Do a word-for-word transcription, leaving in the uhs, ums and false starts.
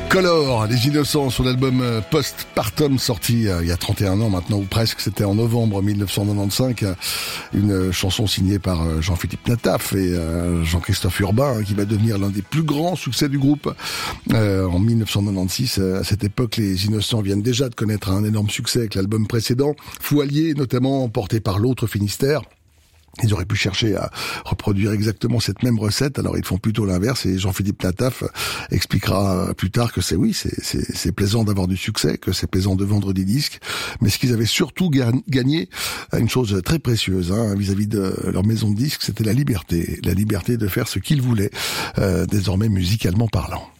Color, les Innocents sur l'album Postpartum sorti il y a trente et un ans maintenant ou presque, c'était en novembre mille neuf cent quatre-vingt-quinze, une chanson signée par Jean-Philippe Nataf et Jean-Christophe Urbain qui va devenir l'un des plus grands succès du groupe euh, en mille neuf cent quatre-vingt-seize. À cette époque, les Innocents viennent déjà de connaître un énorme succès avec l'album précédent, Fou Allié, notamment porté par l'autre Finistère. Ils auraient pu chercher à reproduire exactement cette même recette, alors ils font plutôt l'inverse, et Jean-Philippe Nataf expliquera plus tard que c'est oui, c'est, c'est, c'est plaisant d'avoir du succès, que c'est plaisant de vendre des disques, mais ce qu'ils avaient surtout gagné, une chose très précieuse hein, vis-à-vis de leur maison de disques, c'était la liberté, la liberté de faire ce qu'ils voulaient, euh, désormais musicalement parlant.